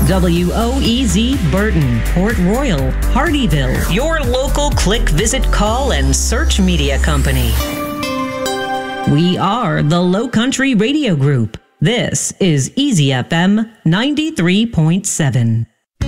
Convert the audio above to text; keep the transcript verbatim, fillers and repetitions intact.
W O E Z Burton, Port Royal, Hardyville. Your local click, visit, call, and search media company. We are the Low Country Radio Group. This is Easy F M ninety-three point seven.